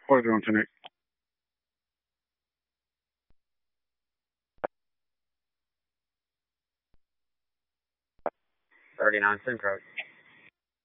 What are you doing tonight? 39 Cent Road.